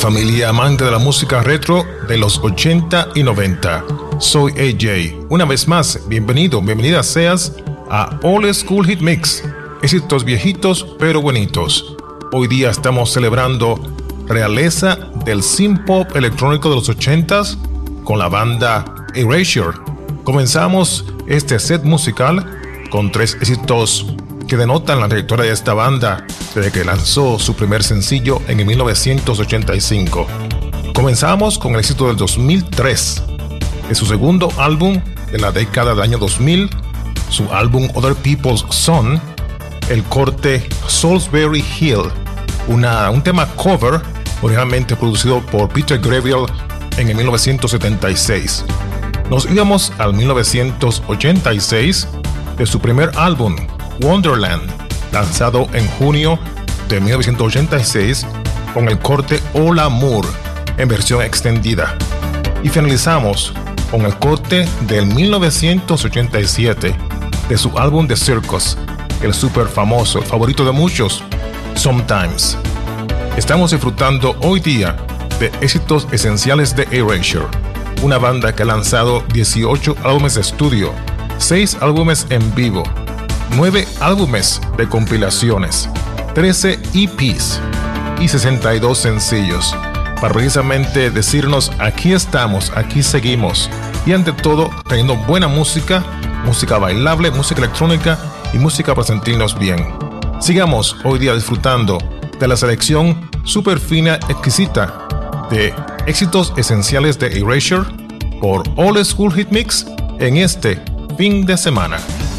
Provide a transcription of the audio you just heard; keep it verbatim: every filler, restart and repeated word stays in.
familia amante de la música retro de los ochenta y noventa. Soy A J. Una vez más, bienvenido, bienvenida seas a Old School Hit Mix. Éxitos viejitos pero bonitos. Hoy día estamos celebrando realeza del synth pop electrónico de los ochentas con la banda Erasure. Comenzamos este set musical con tres éxitos que denotan la trayectoria de esta banda desde que lanzó su primer sencillo en el mil novecientos ochenta y cinco. Comenzamos con el éxito del dos mil tres, de su segundo álbum de la década del año dos mil, su álbum Other People's Son, el corte Salisbury Hill, una, un tema cover originalmente producido por Peter Gabriel en el mil novecientos setenta y seis. Nos íbamos al mil novecientos ochenta y seis de su primer álbum Wonderland, lanzado en junio de mil novecientos ochenta y seis con el corte All Amour en versión extendida. Y finalizamos con el corte del mil novecientos ochenta y siete de su álbum The Circus, el super famoso, el favorito de muchos, Sometimes. Estamos disfrutando hoy día de éxitos esenciales de Erasure, una banda que ha lanzado dieciocho álbumes de estudio, seis álbumes en vivo, nueve álbumes de compilaciones, trece E Pes y sesenta y dos sencillos, para precisamente decirnos aquí estamos, aquí seguimos, y ante todo teniendo buena música, música bailable, música electrónica y música para sentirnos bien. Sigamos hoy día disfrutando de la selección super fina, exquisita de éxitos esenciales de Erasure por Old School Hit Mix en este fin de semana.